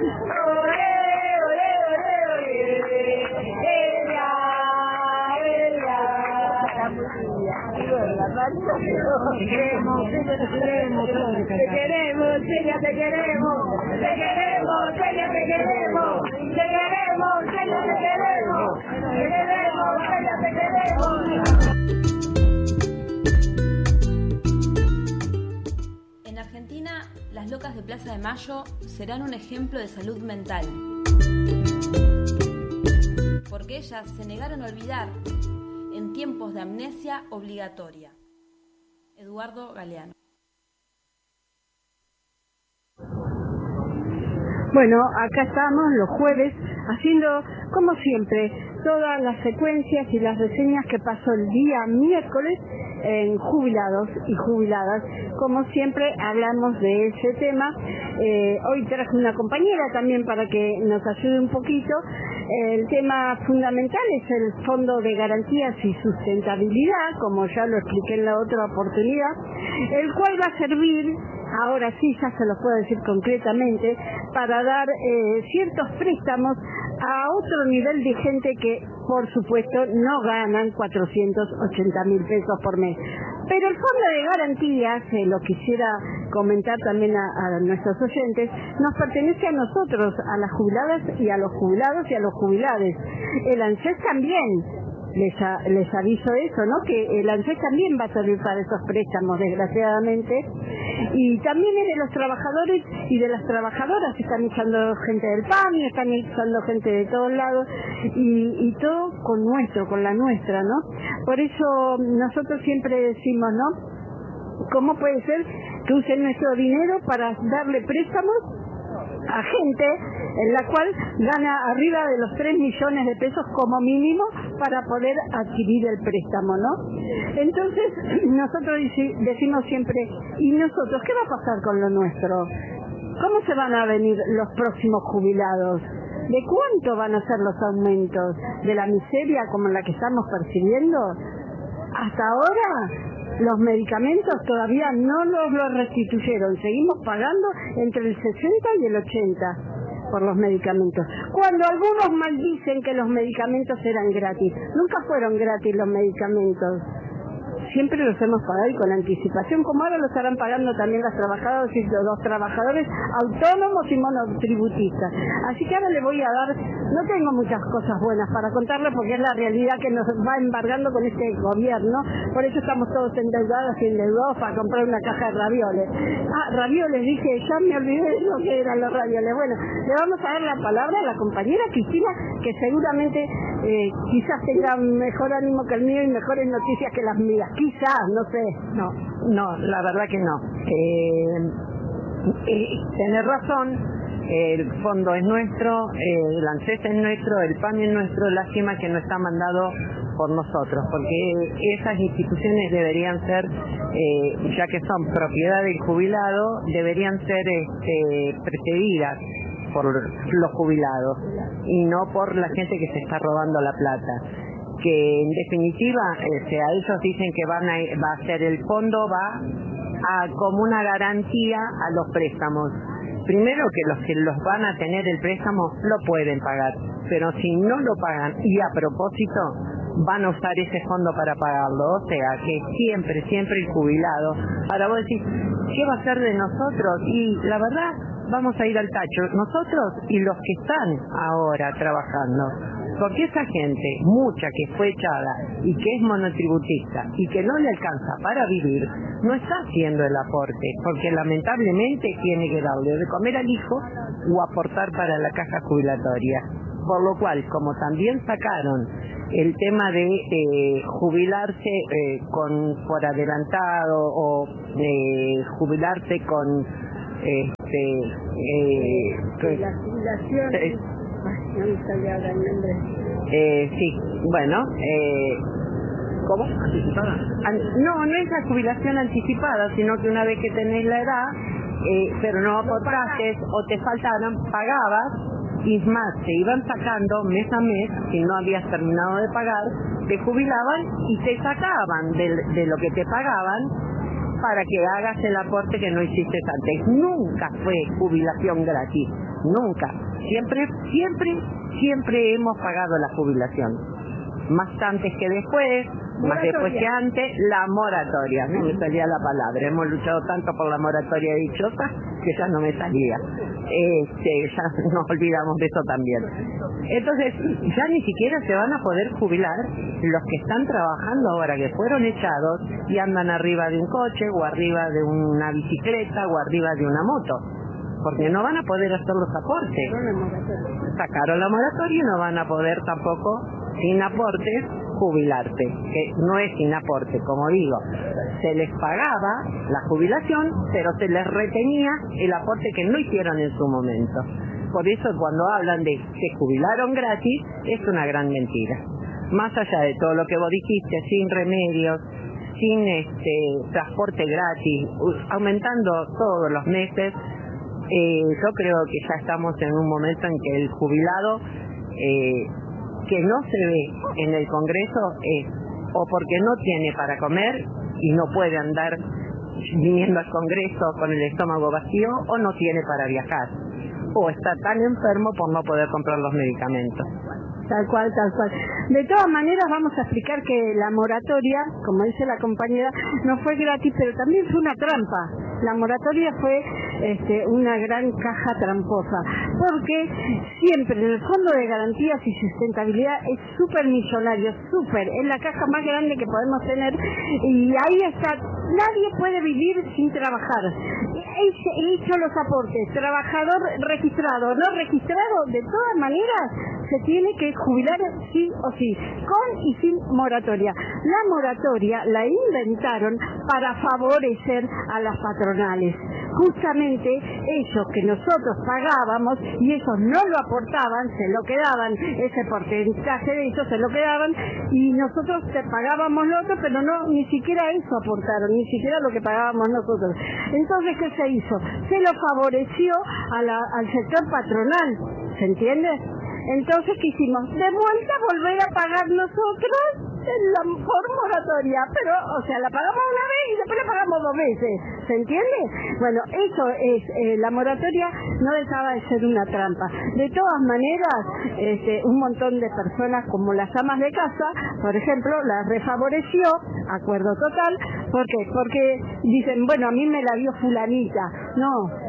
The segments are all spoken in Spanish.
Te queremos, Celia, te queremos, te queremos, Celia, te queremos, te queremos, Celia, te queremos, te queremos, Celia, te queremos, te queremos, Celia, te queremos. En Argentina, las locas de Plaza de Mayo serán un ejemplo de salud mental, porque ellas se negaron a olvidar en tiempos de amnesia obligatoria. Eduardo Galeano. Bueno, acá estamos los jueves haciendo, como siempre, todas las secuencias y las reseñas que pasó el día miércoles en jubilados y jubiladas. Como siempre hablamos de ese tema. Hoy traje una compañera también para que nos ayude un poquito. El tema fundamental es el Fondo de Garantías y Sustentabilidad, como ya lo expliqué en la otra oportunidad, el cual va a servir, ahora sí ya se lo puedo decir concretamente, para dar ciertos préstamos a otro nivel de gente que, por supuesto, no ganan 480.000 pesos por mes. Pero el Fondo de Garantías, lo quisiera comentar también a nuestros oyentes, nos pertenece a nosotros, a las jubiladas y a los jubilados y a los jubilades. El ANSES también. Les aviso eso, ¿no? Que el ANSES también va a servir para esos préstamos, desgraciadamente. Y también es de los trabajadores y de las trabajadoras. Están echando gente del PAN, están echando gente de todos lados. Y todo con la nuestra, ¿no? Por eso nosotros siempre decimos, ¿no? ¿Cómo puede ser que usen nuestro dinero para darle préstamos a gente en la cual gana arriba de los 3 millones de pesos como mínimo para poder adquirir el préstamo, ¿no? Entonces, nosotros decimos siempre, ¿y nosotros qué va a pasar con lo nuestro? ¿Cómo se van a venir los próximos jubilados? ¿De cuánto van a ser los aumentos? ¿De la miseria como la que estamos percibiendo? Hasta ahora los medicamentos todavía no nos lo restituyeron. Seguimos pagando entre el 60 y el 80 por los medicamentos. Cuando algunos maldicen que los medicamentos eran gratis. Nunca fueron gratis los medicamentos. Siempre los hemos pagado y con anticipación, como ahora lo estarán pagando también las trabajadoras y los trabajadores autónomos y monotributistas. Así que ahora le voy a dar, no tengo muchas cosas buenas para contarle porque es la realidad que nos va embargando con este gobierno. Por eso estamos todos endeudados y endeudados para comprar una caja de ravioles. Ravioles, dije, ya me olvidé de lo que eran los ravioles. Bueno, le vamos a dar la palabra a la compañera Cristina, que seguramente quizás tenga mejor ánimo que el mío y mejores noticias que las mías. Quizás, no sé. No, la verdad que no. Tenés razón, el fondo es nuestro, el ANSES es nuestro, el PAN es nuestro, lástima que no está mandado por nosotros, porque esas instituciones deberían ser, ya que son propiedad del jubilado, deberían ser precedidas por los jubilados y no por la gente que se está robando la plata. Que en definitiva, a ellos dicen que va a ser el fondo, va a como una garantía a los préstamos. Primero que los que los van a tener el préstamo lo pueden pagar, pero si no lo pagan y a propósito van a usar ese fondo para pagarlo, o sea que siempre el jubilado, ahora vos decís, ¿qué va a ser de nosotros? Y la verdad, vamos a ir al tacho, nosotros y los que están ahora trabajando. Porque esa gente, mucha que fue echada y que es monotributista y que no le alcanza para vivir, no está haciendo el aporte, porque lamentablemente tiene que darle de comer al hijo o aportar para la caja jubilatoria. Por lo cual, como también sacaron el tema de jubilarse por adelantado o jubilarse con la jubilación no me salía ahora el nombre. Sí, bueno, ¿cómo? ¿Anticipada? No es la jubilación anticipada, sino que una vez que tenés la edad, pero no aportaste o te faltaron, pagabas, y más, te iban sacando mes a mes, si no habías terminado de pagar, te jubilaban y te sacaban de lo que te pagaban para que hagas el aporte que no hiciste antes. Nunca fue jubilación gratis. nunca. Siempre hemos pagado la jubilación. Más antes que después, más después que antes, la moratoria. No me salía la palabra. Hemos luchado tanto por la moratoria dichosa que ya no me salía. Ya nos olvidamos de eso también. Entonces, ya ni siquiera se van a poder jubilar los que están trabajando ahora, que fueron echados y andan arriba de un coche o arriba de una bicicleta o arriba de una moto, porque no van a poder hacer los aportes. Sacaron la moratoria y no van a poder tampoco, sin aportes, jubilarse, que no es sin aporte, como digo, se les pagaba la jubilación, pero se les retenía el aporte que no hicieron en su momento. Por eso cuando hablan de se jubilaron gratis, es una gran mentira. Más allá de todo lo que vos dijiste, sin remedios, sin transporte gratis, aumentando todos los meses, yo creo que ya estamos en un momento en que el jubilado que no se ve en el Congreso es o porque no tiene para comer y no puede andar viniendo al Congreso con el estómago vacío, o no tiene para viajar, o está tan enfermo por no poder comprar los medicamentos. Tal cual. De todas maneras, vamos a explicar que la moratoria, como dice la compañera, no fue gratis, pero también fue una trampa. La moratoria fue una gran caja tramposa, porque siempre en el Fondo de Garantías y Sustentabilidad es súper millonario, es la caja más grande que podemos tener, y ahí está, nadie puede vivir sin trabajar. He hecho los aportes, trabajador registrado, no registrado, de todas maneras se tiene que jubilar sí o sí, con y sin moratoria. La moratoria la inventaron para favorecer a las patronales. Justamente ellos que nosotros pagábamos y ellos no lo aportaban, se lo quedaban, ese porcentaje de ellos se lo quedaban, y nosotros pagábamos lo otro, pero no, ni siquiera eso aportaron, ni siquiera lo que pagábamos nosotros. Entonces, ¿qué se hizo? Se lo favoreció al sector patronal, ¿se entiende? Entonces, ¿qué hicimos? De vuelta volver a pagar nosotros por moratoria, pero, la pagamos una vez y después la pagamos 2 veces, ¿se entiende? Bueno, eso es, la moratoria no dejaba de ser una trampa. De todas maneras, un montón de personas, como las amas de casa, por ejemplo, las refavoreció, acuerdo total. ¿Por qué? Porque dicen, bueno, a mí me la dio fulanita. No.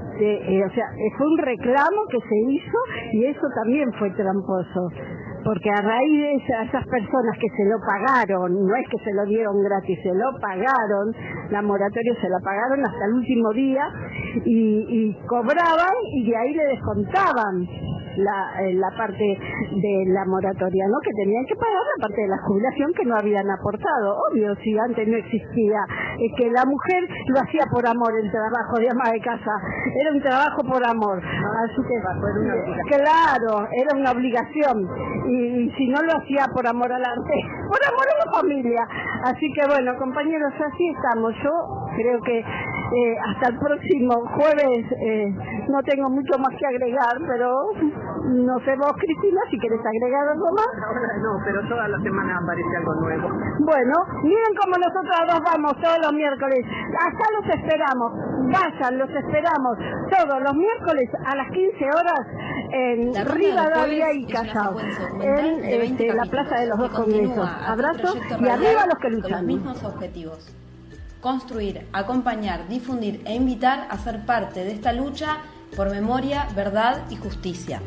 Fue un reclamo que se hizo, y eso también fue tramposo, porque a raíz de esas personas que se lo pagaron, no es que se lo dieron gratis, se lo pagaron, la moratoria se la pagaron hasta el último día, y cobraban, y de ahí le descontaban la parte de la moratoria, ¿no? Que tenían que pagar la parte de la jubilación que no habían aportado. Obvio, si antes no existía, que la mujer lo hacía por amor, el trabajo de ama de casa, era un trabajo por amor. Así que, claro, era una obligación, y si no lo hacía por amor al arte, por amor a la familia. Así que bueno, compañeros, así estamos. Yo creo que hasta el próximo jueves no tengo mucho más que agregar, pero no sé vos, Cristina, si querés agregar algo más. Ahora no, pero todas las semanas aparece algo nuevo. Bueno, miren cómo nosotros dos vamos todos los miércoles. Acá los esperamos, vayan, los esperamos todos los miércoles a las 15 horas en Rivadavia y Callao, en la Plaza de los Dos Congresos. Abrazos y arriba los que luchan. Con los mismos objetivos: construir, acompañar, difundir e invitar a ser parte de esta lucha por memoria, verdad y justicia.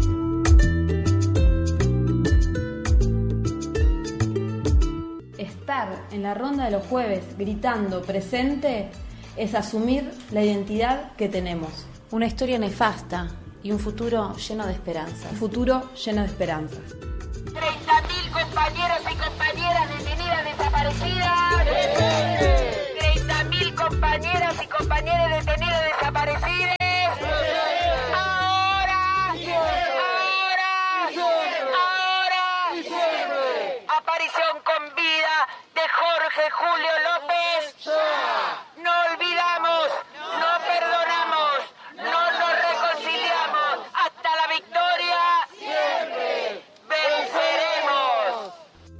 Estar en la ronda de los jueves gritando presente es asumir la identidad que tenemos. Una historia nefasta y un futuro lleno de esperanzas. 30.000 compañeros y compañeras detenidas desaparecidas. 30.000 compañeros y compañeras detenidos desaparecidos. Aparición con vida de Jorge Julio López. No